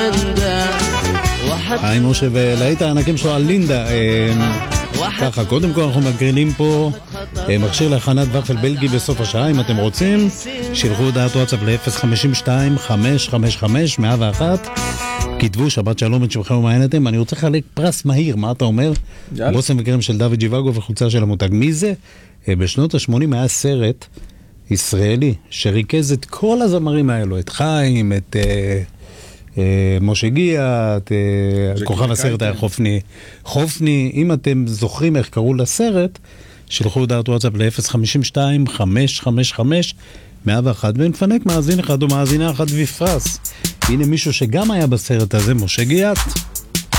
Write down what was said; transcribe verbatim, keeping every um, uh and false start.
היי משה, ולהיט הענקים שלו על לינדה. ככה, קודם כל אנחנו מקרינים פה מכשיר להכנת ופל בלגי בסוף השעה. אם אתם רוצים, שילחו הודעת וואטסאפ ל-אפס חמש שתיים חמש חמש חמש מאה ואחת. כתבו שבת שלום את שבחם ומעייניתם. אני רוצה לחלק פרס מהיר, מה אתה אומר? בושם וקרם של דוד ג'יוואגו וחולצה של המותג. מי זה? בשנות ה-שמונים היה סרט ישראלי שריכז את כל הזמרים האלו, את חיים, את משה גיאה, את כוכב הסרט היה חופני. חופני, אם אתם זוכרים איך קראו לסרט, שלחו הודעת וואטסאפ ל-אפס חמש שתיים חמש חמש חמש מאה ואחת ונפנק מאזין אחד או מאזינה אחת ופרס. הנה מישהו שגם היה בסרט הזה, משה גיאת.